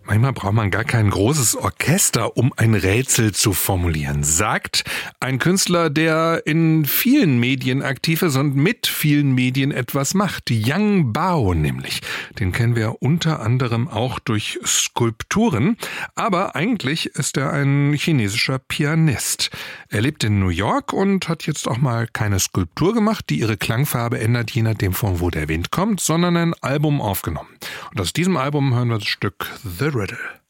Manchmal braucht man gar kein großes Orchester, um ein Rätsel zu formulieren, sagt ein Künstler, der in vielen Medien aktiv ist und mit vielen Medien etwas macht. Yang Bao nämlich. Den kennen wir unter anderem auch durch Skulpturen. Aber eigentlich ist er ein chinesischer Pianist. Er lebt in New York und hat jetzt auch mal keine Skulptur gemacht, die ihre Klangfarbe ändert, je nachdem von wo der Wind kommt, sondern ein Album aufgenommen. Und aus diesem Album hören wir das Stück The Riddle.